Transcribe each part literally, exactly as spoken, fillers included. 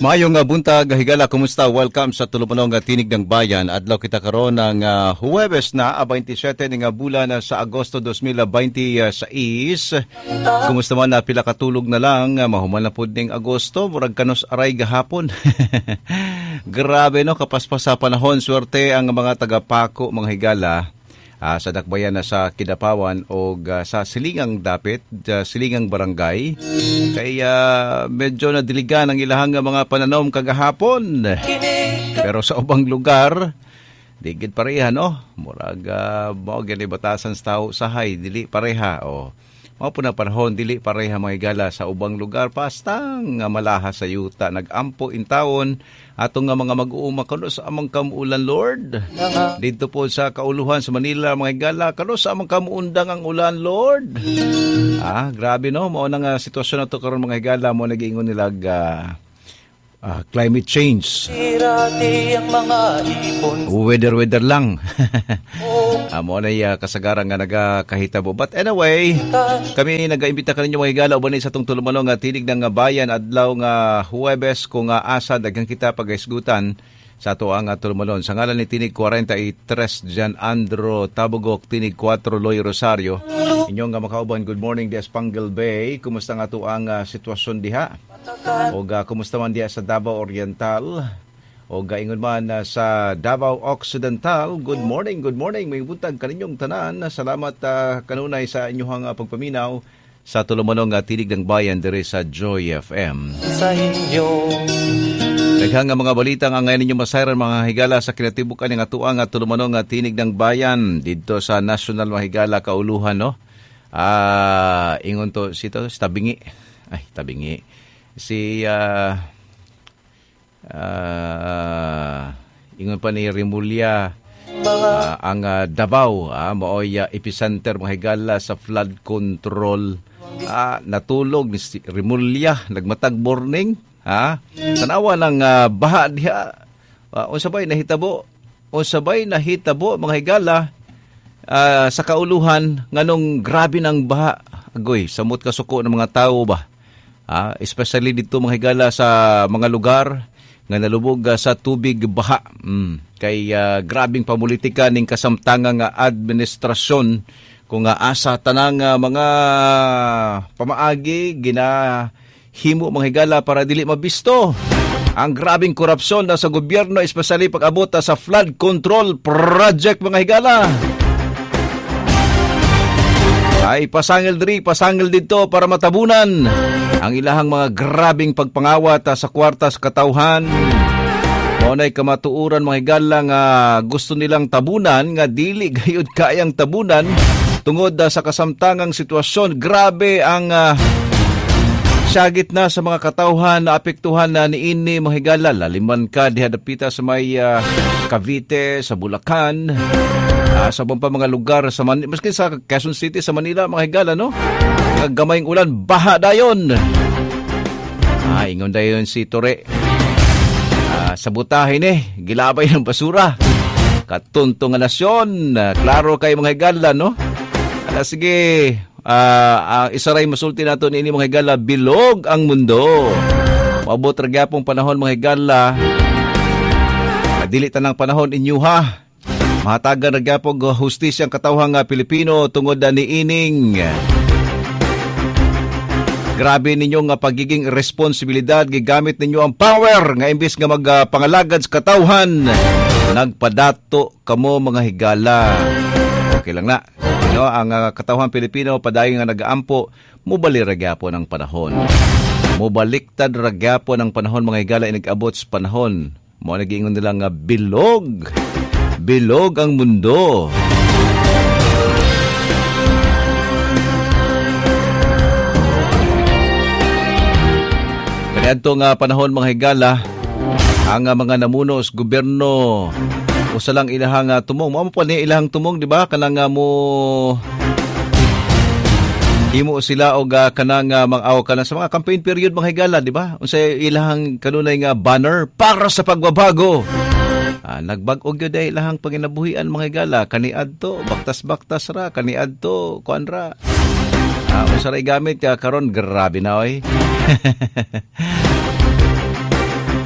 Maayong uh, buntag, higala, kumusta? Welcome sa Tulumanong uh, Tinig ng Bayan. Adlaw kita karon ng uh, Huwebes na uh, twenty-seven ng uh, bulan uh, sa Agosto twenty twenty-six. Kumusta man na uh, pila katulog na lang, uh, mahuman na pud ning Agosto, murag kanos aray gahapon. Grabe no, kapaspas sa panahon, swerte ang mga tagapako mga higala. Uh, sa dakbayan na sa Kidapawan o uh, sa Silingang Dapit, uh, Silingang Barangay. Kaya uh, medyo nadiligan ang ilahang mga pananom kagahapon. Pero sa ubang lugar, digid pareha, no? Murag, uh, mo gani batasan sa tao sahay, dili pareha. O, mao po na panahon, dili pareha mga higala sa ubang lugar. Pastang uh, malaha sa yuta, nagampo in taon. Atong nga mga mag-uuma kano sa amang kamuulan, Lord. Dito po sa Kauluhan sa Manila, mga higala, kano sa amang kamuundang ang ulan, Lord. Ah, grabe no, mao na nga sitwasyon na to karon mga higala, mo nag-iingon nila uh, uh, climate change. Weather weather lang. ah, mo na uh, kasagaran nga nagakahitabo. But anyway, kami nag-iimbita kaninyo mga higala uban sa tong Tulumanong nga Tinig ng Bayan adlaw nga Huwebes kung nga asa daghang kita pagaisgutan sa ato ang Tulumanon. Sa ngalan ni Tinig forty-three Jan Andro Tabugok, Tinig four Loy Rosario. Inyong nga makauban, good morning di Espangal Bay. Kumusta nga ato ang uh, sitwasyon diha? O ga kumusta man diha sa Davao Oriental? O gaingon man uh, sa Davao Occidental, good morning, good morning. May buntag kaninyong tanan. Salamat uh, kanunay sa inyong uh, pagpaminaw sa Tulumanong uh, Tinig ng Bayan diri sa Joy F M. Sa inyo. Daghang nga mga balita nga ngayon ninyo masayran mga higala sa kinatibukan ng atuang at Tulumanong uh, Tinig ng Bayan dito sa National mga higala Kauluhan, no? Ah, uh, ingon to sito si Tabingi. Ay, Tabingi. Si uh, Uh, ingon pa ni Rimulya uh, ang uh, Davao uh, maoy uh, epicenter mga higala sa flood control. Uh, natulog ni si Rimulya nagmatag morning ha tanawa ng uh, baha diha uh, unsabay nahitabo unsabay nahitabo mga higala uh, sa Kauluhan nganong grabe ng baha agoy samot kasuko ng mga tao ba uh, especially dito mga higala sa mga lugar nga nalubog uh, sa tubig baha. Mm. Kay uh, grabing pamulitika ning kasamtangang uh, administrasyon kung uh, asa tanang uh, mga pamaagi ginahimo mga higala para dili mabisto ang grabing korupsyon na sa gobyerno, especially pag-abot uh, sa flood control project mga higala. Ay pasangil diri, pasangil dito para matabunan ang ilahang mga grabing pagpangawat sa kwarta sa katawhan. Maunay kamatuuran mga higala nga gusto nilang tabunan nga dili gayud kayang tabunan tungod sa kasamtangang sitwasyon. Grabe ang uh, sagit na sa mga katawhan na apektuhan na niini mga higala. Laliman ka diha dapita sa may uh, Cavite, sa Bulacan, uh, sa bang pa mga lugar sa Man- maski sa Quezon City, sa Manila mga higala, no? Gamayng ulan, baha dayon. Ah, ingon dayon si Tore. Ah, sa butahin eh, gilabay ng basura. Katunto nga nasyon. Ah, klaro kay mga higala, no? Ah, sige, ah, ah, isaray masulti nato ni ini mga higala, bilog ang mundo. Maabot ra gyapon panahon mga higala. Dili tanang panahon inyo ha. Mahatagan ra gyapon hustisya ang katawhang Pilipino tungod ni ining grabe ninyo nga pagiging responsibilidad, gigamit ninyo ang power nga imbis nga magpangalagad uh, sa katawhan, nagpadato kamo mga higala. Okay lang na. No, ang uh, katawhan Pilipino padayon nga nagaampo, mubali ra gyapon ang panahon. Mubaliktad ra gyapon ang panahon mga higala inag-abot sa panahon. Mo nagiingon nila nga bilog. Bilog ang mundo. Kaniadto nga panahon mga higala, ang uh, mga namuno sa gobyerno usa lang ilahang uh, tumong. Mao pa ni ilahang tumong, di ba? Kanang uh, mo himo sila og uh, kanang uh, mang-aw kanang sa mga campaign period mga higala, di ba? Unsay ilahang kanunay nga banner para sa pagbabago. Ah, nagbag-og gyud ay ilahang panginabuhian mga higala, kaniadto baktas-baktas ra, kaniadto kuan ra. Ah, usaray gamit ka karon grabe na oy.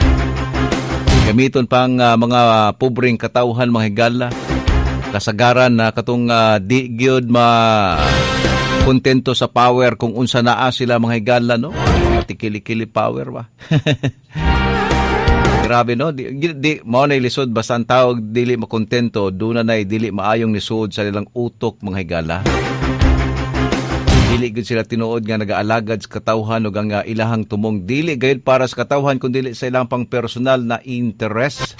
Gamiton pang uh, mga pobreng katawhan mga higala. Kasagaran na katong uh, di gyud ma kontento sa power kung unsa naa sila mga higala, no? Pati kili-kili power ba? Grabe, no? Di, di mao na lisod basta ang tawag dili makontento, duna nay dili maayong lisod sa ilang utok mga higala. Dili gud sila tinuod nga nagaalagad sa katawhan ug ang uh, ilahang tumong dili gayud para sa katawhan kundi dili sa ilang pang personal na interest.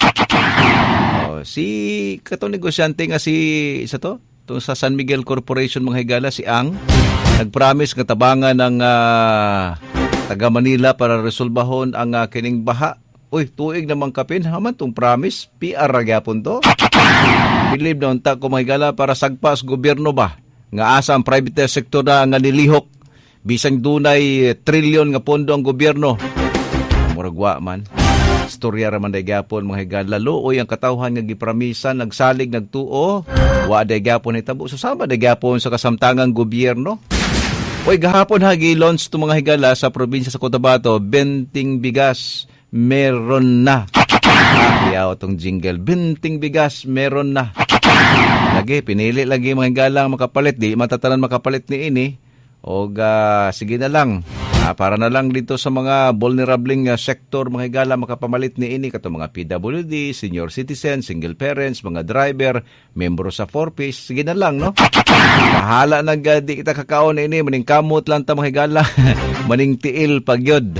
Oh, si katong negosyante nga si isa to, to sa San Miguel Corporation mga higala, si Ang nagpromise nga tabangan ng uh, taga Manila para resolbahon ang uh, kining baha. Uy, tuig namang kapin haman tong promise, P R ra gyapon to. Believe na unta ko mga higala para sagpas gobyerno ba nga asa ang private sector na nga nilihok bisang dunay trilyon nga pondo ang gobyerno. Muragwa man. Istorya raman day gyapon mga higala. Luoy ang katawhan nga gipromisa, nagsalig, nagtuo, wa day gyapon hitabo. So sama day gyapon sa kasamtangang gobyerno. Oy, gahapon ha gi-launch to mga higala sa probinsya sa Cotabato, benting bigas meron na. Kaya tong jingle, benting bigas meron na. Lagi, pinili lagi mga higala makapalit. Di matatanan makapalit ni ini. O uh, sige na lang. Ah, para na lang dito sa mga vulnerabling uh, sektor mga higala makapamalit ni ini. Kato mga P W D, senior citizen, single parents, mga driver, membro sa four-piece. Sige na lang, no? Pahala nag uh, di kita kakaon ini. Maning kamot lang ta mga higala. Maning tiil pagyod.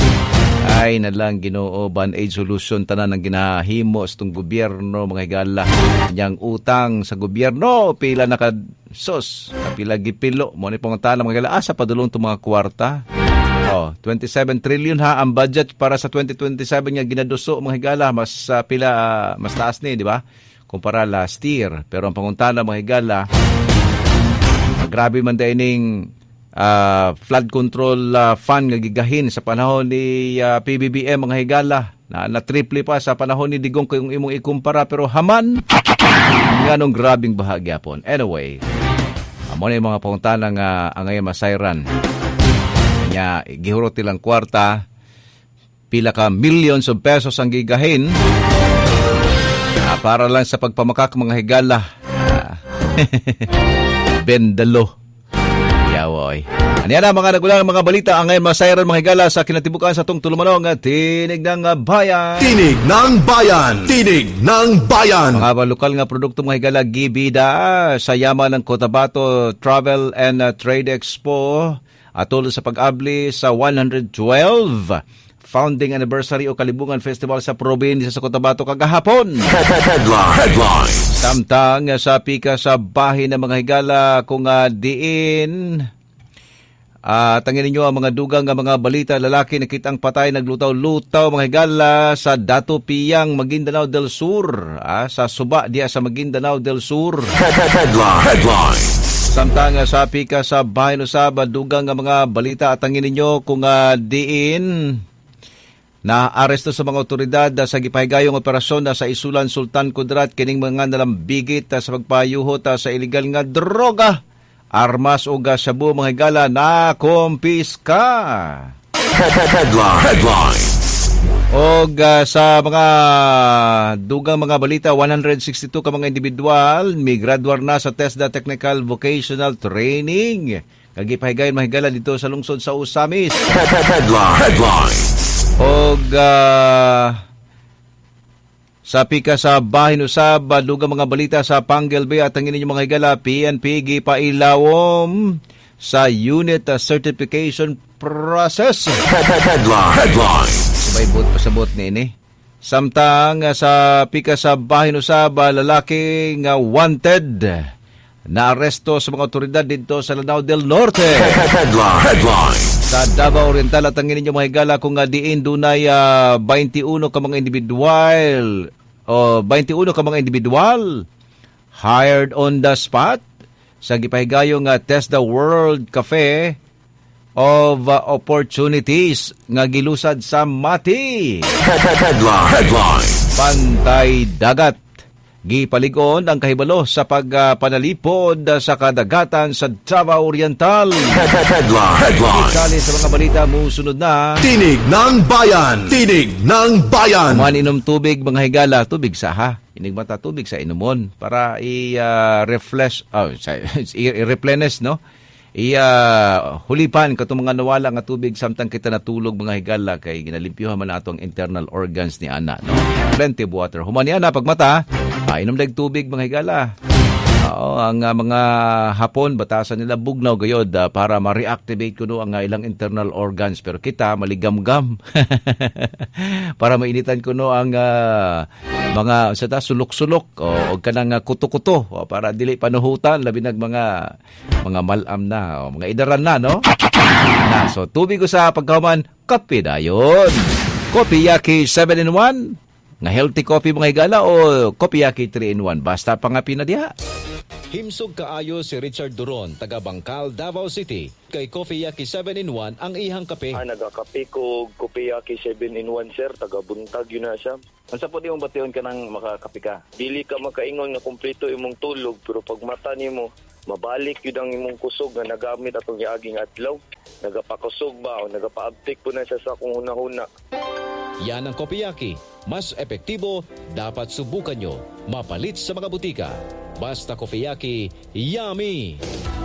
Ay na lang Ginoo, band-aid solution tanan ng ginahimo sa itong gobyerno mga higala. Yang utang sa gobyerno pila na ka sos, pila gipilo mo ni pangutana mga higala, asa padulong itong mga kwarta. Oh, twenty-seven trillion ha ang budget para sa twenty twenty-seven nga ginaduso mga higala, mas uh, pila uh, mas taas ni, di ba? Kumpara last year. Pero ang pangutana mga higala, grabe man dining Uh, flood control uh, fund nga gigahin sa panahon ni uh, P B B M mga higala na, na triple pa sa panahon ni Digong kung imong ikumpara, pero haman nganong grabing bahagya pon. Anyway, amo na yung mga pangutana nga angay masayran nya gihurot ilang kwarta, pila ka millions of pesos ang gigahin uh, para lang sa pagpamakak mga higala. uh, Bendalo yawoy. Ano yan ang mga nagulang mga balita ang ngayon masayran mga higala sa kinatibukan sa itong tulumanong at Tinig ng Bayan. Tinig ng Bayan! Tinig ng Bayan! Mga lokal nga produkto mga higala gibida sa yaman ng Cotabato Travel and uh, Trade Expo atol sa pag-abli sa one hundred twelve founding anniversary o Kalibungan Festival sa probinsya sa Cotabato kagahapon. Headline! Headline! Samtang sa pika sa bahin ng mga higala kung uh, diin uh, tangin ninyo ang mga dugang nga mga balita, lalaki nakitang patay naglutaw-lutaw mga higala sa Dato Piyang, Maguindanao del Sur, uh, sa Suba diya sa Maguindanao del Sur. Headline! Headline! Samtang uh, sa pika sa bahin usab dugang nga mga balita, tangin ninyo kung uh, diin na aresto sa mga otoridad sa gipahigayong operasyon sa Isulan Sultan Kudarat kining mga nalambigit sa pagpayuhot sa illegal nga droga, armas o shabu mga higala na kumpiska. Headline! Headline! O uh, sa mga dugang mga balita, one hundred sixty-two ka mga individual may graduar na sa TESDA Technical Vocational Training. Kagipahigayon mga higala dito sa lungsod sa Usamis. Headline! Headline! O uh, sa pika sa bahin usab dugang mga balita sa Panguil Bay at ang inyong mga higala, P N P gipailawom sa unit certification process. Headline! Headline! Sabay bot pasabot ni ini. Samtang sa pika sa bahin usab lalaki nga wanted na aresto sa mga otoridad dito sa Lanao del Norte. Headline! Headline! Sa Davao Oriental at ang inyong mga higala kung nga diin dunay uh, twenty-one ka mga individual o twenty-one ka mga individual hired on the spot sa gipahigayong uh, TESDA World Cafe of uh, Opportunities nga gilusad sa Mati. Headline! Headline! Pantay dagat Gipaligon ang kahibalo sa pagpanalipod sa kadagatan sa Davao Oriental. Headline. Headline. Kali sa mga balita mo sunod na. Tinig ng Bayan. Tinig ng Bayan. Maninom tubig mga higala, tubig sa ha. Inigmata tubig sa inumon para i-refresh, uh, oh, i-replenish, no? I-hulipan uh, katong mga nawala nga tubig samtang kita natulog mga higala kay ginalimpyuhan man atong internal organs ni ana, no? Plenty of water. Humani ana pagmata, ah, inom dag tubig mga higala. Oo, ang uh, mga hapon batasan nila bugnaw gayod uh, para ma-reactivate kuno ang uh, ilang internal organs, pero kita maligamgam para mainitan kuno ang uh, mga sa sulok-sulok o, o kanang uh, kuto-kuto o, para dili panuhutan labi nag mga mga malam na o, mga idaran na, no? Na, so tubig ko sa pagkahuman, kape dayon. Kopi Yaki seven in one, nga healthy coffee mga higala, o Kopi Yaki three in one, basta pangapi na diha. Himsog kaayo si Richard Duron, taga Bangkal, Davao City. Kay Coffee Yaki seven in one ang ihang kape. Ah, nagakape ko Coffee Yaki seven in one, sir. Taga Buntag yun na siya. Ang sa po di mong bation ka ng makakape ka. Dili ka makaingon nga kumpleto imong tulog, pero pag mata ni mo, mabalik yun ang imong kusog nga nagamit atong giaging adlaw. Nagapakusog ba o nagapaabtik po na siya sa kung huna-huna. Yan ang Coffee Yaki. Mas epektibo, dapat subukan nyo. Mapalit sa mga butika. Basta Coffee Yaki, yummy!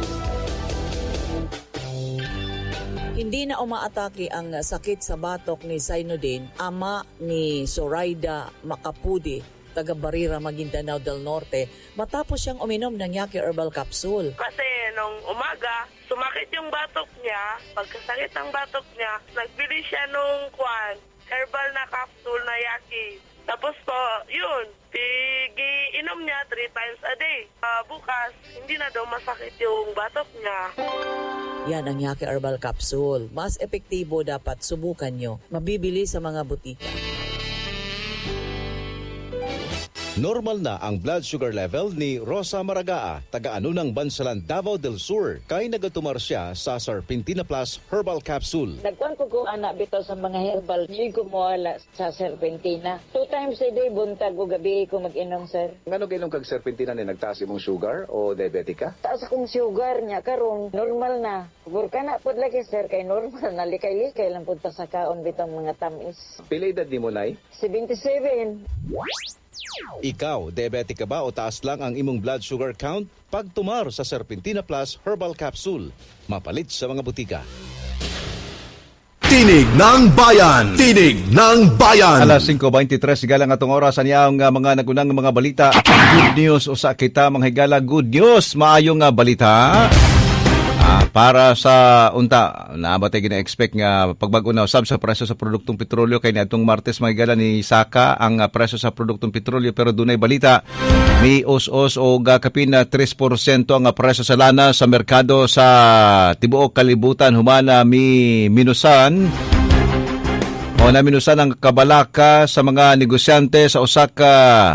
Hindi na umaatake ang sakit sa batok ni Zainuddin, ama ni Zoraida Macapudi, taga Barira, Maguindanao del Norte, matapos siyang uminom ng Yaki Herbal Capsule. Kasi nung umaga, sumakit yung batok niya. Pagkasakit ng batok niya, nagbili siya nung kwan, herbal na capsule na Yaki. Tapos po, yun, iinom niya three times a day. Uh, bukas, hindi na daw masakit yung batok niya. Yan ang Yaki Herbal Capsule. Mas epektibo, dapat subukan nyo. Mabibili sa mga butika. Normal na ang blood sugar level ni Rosa Maragaa, taga-ano ng Bansalan, Davao del Sur, kay nagatumar siya sa Serpentina Plus Herbal Capsule. Nagkuhan ko ko anak bito sa mga herbal, hindi ko mawala sa Serpentina. Two times a day, buntag ko gabi ko mag-inom, sir. Ngano kailang kag Serpentina ni nagtaas imong sugar o diabetic ka? Taas akong sugar niya, karon normal na. Pur ka na po lagi, sir, kay normal na likay-likay lang punta sa kaon bitong mga tamis. Pila edad ni mo, nay? seventy-seven. Ikaw, diabetic ka ba o taas lang ang imong blood sugar count? Pagtumar sa Serpentina Plus Herbal Capsule. Mapalit sa mga butika. Tinig ng Bayan. Tinig ng Bayan. Alas five twenty-three galang atong oras niya ang mga nagunang mga balita. Good news usa kita mga higala, good news, maayong nga balita. Ah, para sa unta, naabot ay gina-expect nga pagbago na usab sa presyo sa produktong petrolyo kay niadtong Martes mga higala ni Saka ang uh, presyo sa produktong petrolyo, pero dunay balita may os-os o kapin na three percent ang uh, presyo sa lana sa merkado sa tibuok kalibutan, humana mi minusan o na minusan ang kabalaka sa mga negosyante sa usa ka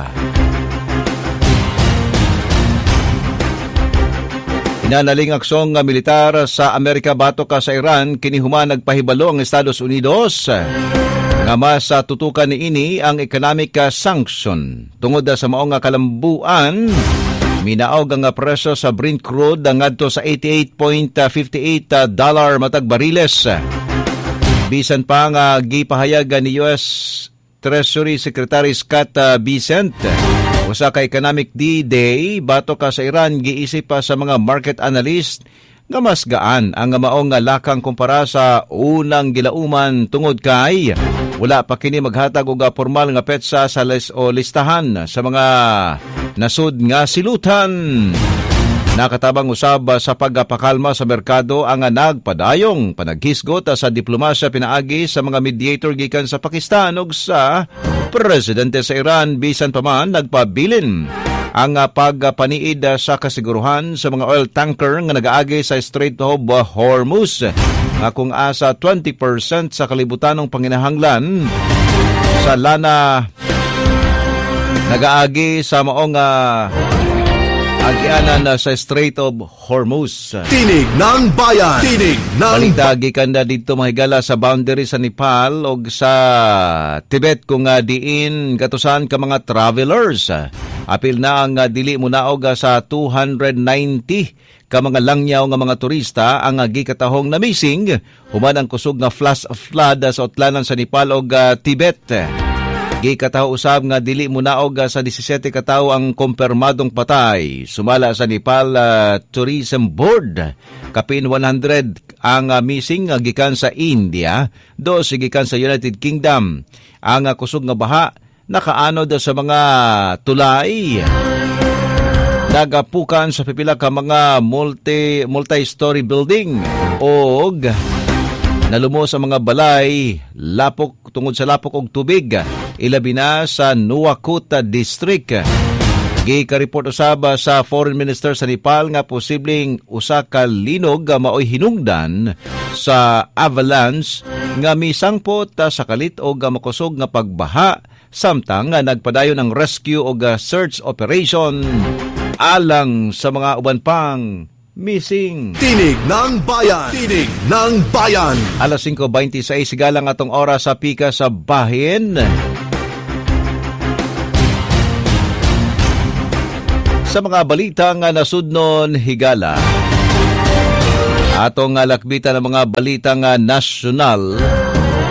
Inanaling aksong militar sa Amerika batok ka sa Iran, kinihuman nagpahibalo ang Estados Unidos nga mas tutukan ni ini ang economic sanction. Tungod sa maong kalambuan, minaog ang presyo sa Brent crude ngadto sa eighty-eight point five eight dollar matag bariles. Bisan pa nga gipahayag ni U S Treasury Secretary Scott Bessent, usa ka economic D-Day batok ka sa Iran, giisip pa sa mga market analyst nga mas gaan ang maong lakang kumpara sa unang gilauman tungod kay wala pa kini maghatag og formal nga petsa sa lis o listahan sa mga nasud nga silutan. Nakatabang usab sa pagpakalma sa merkado ang nagpadayong panaghisgot sa diplomasya pinaagi sa mga mediator gikan sa Pakistan ug sa presidente sa Iran, bisan pa man nagpabilin ang pagpaniid sa kasiguruhan sa mga oil tanker nga nagaagi sa Strait of Hormuz nga kung asa twenty percent sa kalibutanong panginahanglan sa lana nagaagi sa maong uh, agianan sa Strait of Hormuz. Tinig ng Bayan. Tinig ng Balita gikan na dito mahigala sa boundary sa Nepal o sa Tibet kung uh, diin katusan ka mga travelers. Apil na ang uh, dili munaog uh, sa two hundred ninety ka mga langyaw nga mga turista ang uh, gikatahong na missing human ang kusog nga flash flood uh, sa utlanan sa Nepal ug uh, Tibet. Gikataho usab nga dili munaog uh, sa seventeen ka tawo ang kumpirmadong patay. Sumala sa Nepal uh, Tourism Board, kapin one hundred ang uh, missing uh, gikan sa India, dos gikan sa United Kingdom. Ang uh, kusog nga baha nakaanod sa mga tulay. Nagapukan sa pipila ka mga multi multi-story building og nalumo sa mga balay lapok tungod sa lapok og tubig ilabi na sa Nuwakot District. Gika-report usab sa Foreign Minister sa Nepal nga posibleng usa ka linog maoy hinungdan sa avalanche nga misangpot sa kalit og makusog nga pagbaha samtang nga nagpadayon ang rescue o search operation alang sa mga uban pang missing. Tinig ng Bayan. Tinig ng Bayan. Alas five twenty-six sigalang atong oras sa pika sa bahin. Sa mga balita nga nasudnon higala, atong lakbitan ng mga balita nga nasyonal.